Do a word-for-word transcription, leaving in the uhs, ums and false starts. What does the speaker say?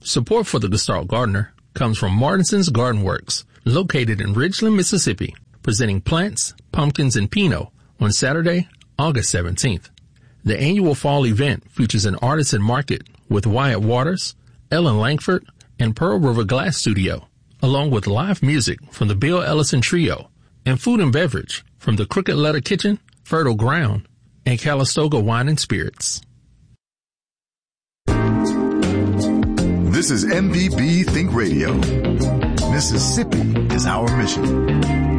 Support for the Gestalt Gardener comes from Martinson's Garden Works, located in Ridgeland, Mississippi, presenting plants, pumpkins, and Pinot on Saturday, August seventeenth. The annual fall event features an artisan market with Wyatt Waters, Ellen Langford, and Pearl River Glass Studio, along with live music from the Bill Ellison Trio and food and beverage from the Crooked Letter Kitchen, Fertile Ground, and Calistoga Wine and Spirits. This is M P B Think Radio. Mississippi is our mission.